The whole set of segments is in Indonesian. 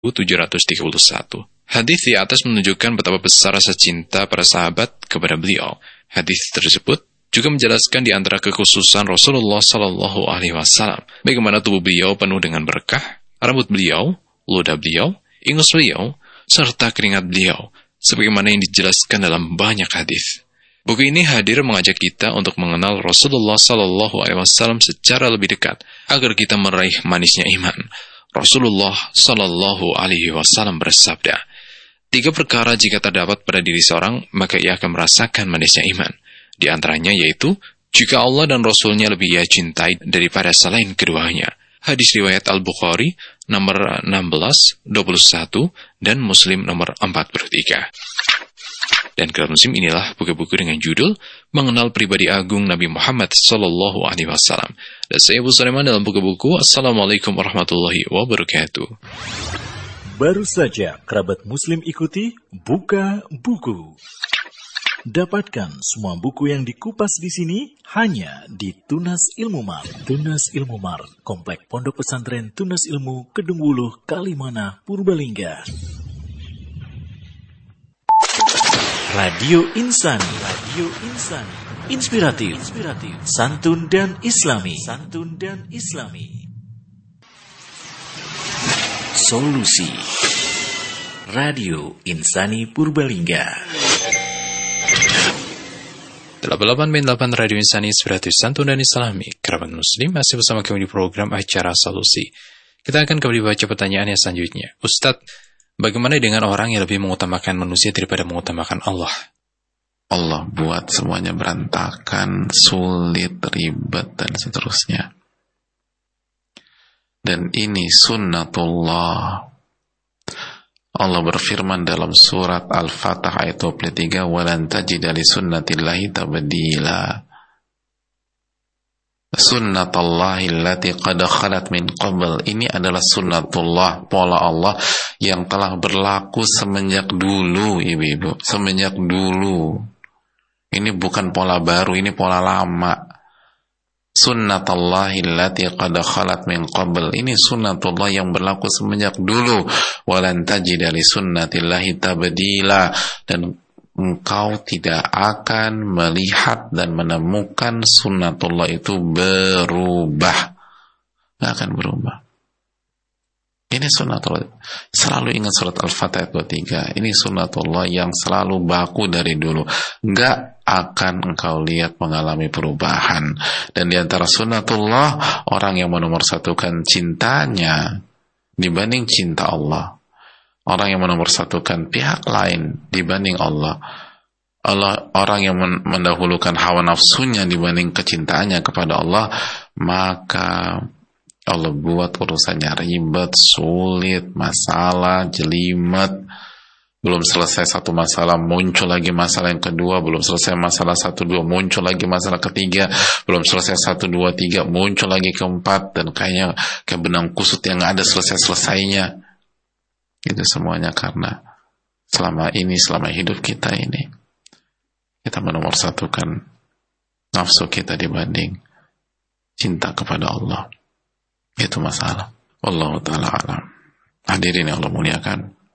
1731. Hadis di atas menunjukkan betapa besar rasa cinta para sahabat kepada beliau. Hadis tersebut juga menjelaskan di antara kekhususan Rasulullah Sallallahu Alaihi Wasallam, bagaimana tubuh beliau penuh dengan berkah, rambut beliau, ludah beliau, ingus beliau, serta keringat beliau, sebagaimana yang dijelaskan dalam banyak hadis. Buku ini hadir mengajak kita untuk mengenal Rasulullah Sallallahu Alaihi Wasallam secara lebih dekat, agar kita meraih manisnya iman. Rasulullah Sallallahu Alaihi Wasallam bersabda, 3 perkara jika terdapat pada diri seorang, maka ia akan merasakan manisnya iman. Di antaranya yaitu, jika Allah dan Rasulnya lebih ia cintai daripada selain keduanya. Hadis riwayat Al-Bukhari nomor 16, 21, dan Muslim nomor 43. Dan kelas muslim inilah buku-buku dengan judul Mengenal Pribadi Agung Nabi Muhammad Sallallahu Alaihi Wasallam. Dan saya Abu Sulaiman dalam buku-buku. Assalamualaikum warahmatullahi wabarakatuh. Baru saja kerabat muslim ikuti Buka Buku. Dapatkan semua buku yang dikupas di sini hanya di Tunas Ilmu Mart. Tunas Ilmu Mart, Komplek Pondok Pesantren Tunas Ilmu, Kedung Wuluh, Kalimana, Purbalingga. Radio Insani. Radio Insani. Inspiratif, santun dan islami. Solusi. Radio Insani Purbalingga. 88.8 Radio Insani Inspiratif Santun dan Islami. Kerabat muslim masih bersama kami di program acara Solusi. Kita akan kembali baca pertanyaan yang selanjutnya. Ustadz, bagaimana dengan orang yang lebih mengutamakan manusia daripada mengutamakan Allah? Allah buat semuanya berantakan, sulit, ribet, dan seterusnya. Dan ini sunnatullah. Allah berfirman dalam surat Al-Fatah ayat 23, "Walan tajida li sunnatillahi tabdila." Sunnatullahi allati qad khalat min qabl. Ini adalah sunnatullah, pola Allah yang telah berlaku semenjak dulu, ibu-ibu, semenjak dulu. Ini bukan pola baru, ini pola lama. Sunnatullahi allati qad khalat min qabl. Ini sunnatullah yang berlaku semenjak dulu. Walan tajida li sunnatillahi tabdila. Dan engkau tidak akan melihat dan menemukan sunnatullah itu berubah. Tidak akan berubah. Ini sunnatullah. Selalu ingat surat Al-Fatah ayat 23. Ini sunnatullah yang selalu baku dari dulu. Enggak akan engkau lihat mengalami perubahan. Dan di antara sunnatullah, orang yang menomorsatukan cintanya dibanding cinta Allah. Orang yang menomorsatukan pihak lain dibanding Allah. Orang yang mendahulukan hawa nafsunya dibanding kecintaannya kepada Allah, maka Allah buat urusannya ribet, sulit, masalah, jelimet. Belum selesai satu masalah, muncul lagi masalah yang kedua. Belum selesai masalah 1, 2, muncul lagi masalah ketiga. Belum selesai 1, 2, 3, muncul lagi keempat. Dan kayak benang kusut yang gak ada selesai-selesainya. Itu semuanya karena selama hidup kita ini, kita menomorsatukan nafsu kita dibanding cinta kepada Allah. Itu masalah. Wallahu ta'ala alam. Hadirin yang Allah muliakan,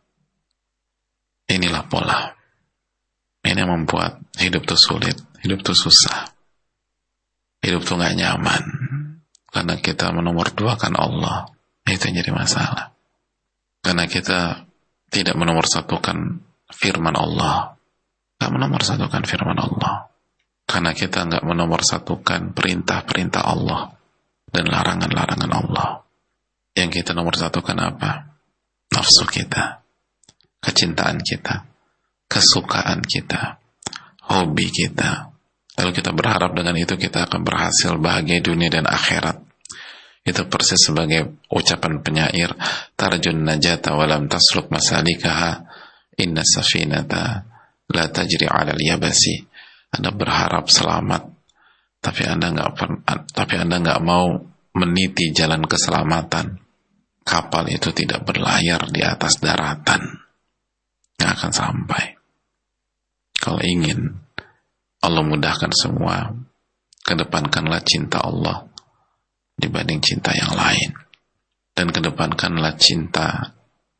inilah pola. Ini yang membuat hidup itu sulit, hidup itu susah, hidup itu gak nyaman, karena kita menomorduakan Allah. Itu yang jadi masalah. Karena kita tidak menomorsatukan firman Allah, gak menomorsatukan firman Allah. Karena kita gak menomorsatukan perintah-perintah Allah dan larangan-larangan Allah. Yang kita nomorsatukan apa? Nafsu kita, kecintaan kita, kesukaan kita, hobi kita. Lalu kita berharap dengan itu kita akan berhasil bahagia dunia dan akhirat. Itu persis sebagai ucapan penyair, tarjun najata walam tasluk masalikaha, inna safinata la tajri 'alal yabasi. Anda berharap selamat, tapi Anda nggak mau meniti jalan keselamatan. Kapal itu tidak berlayar di atas daratan, nggak akan sampai. Kalau ingin Allah mudahkan semua, kedepankanlah cinta Allah dibanding cinta yang lain, dan kedepankanlah cinta